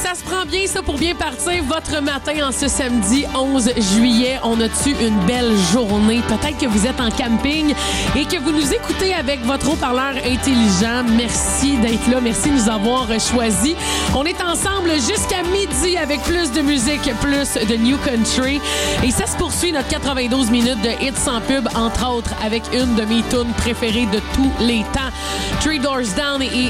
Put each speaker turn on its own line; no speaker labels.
Ça se prend bien, ça, pour bien partir votre matin en ce samedi 11 juillet. On a-tu une belle journée? Peut-être que vous êtes en camping et que vous nous écoutez avec votre haut-parleur intelligent. Merci d'être là. Merci de nous avoir choisis. On est ensemble jusqu'à midi avec plus de musique, plus de New Country. Et ça se poursuit, notre 92 minutes de hits sans pub, entre autres, avec une de mes tunes préférées de tous les temps. Three Doors Down et